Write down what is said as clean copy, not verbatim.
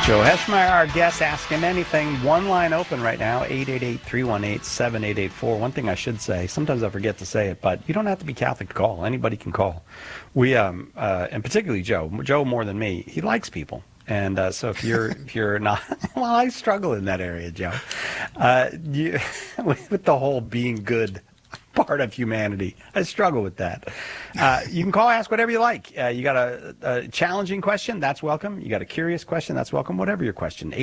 Joe Heschmeyer, our guest, Ask Him Anything. One line open right now, 888-318-7884. One thing I should say, sometimes I forget to say it, but you don't have to be Catholic to call. Anybody can call. We, and particularly Joe more than me, he likes people. And so if you're not, well, I struggle in that area, Joe. With the whole being good part of humanity. I struggle with that. You can call, ask whatever you like. You got a challenging question, that's welcome. You got a curious question, that's welcome. Whatever your question.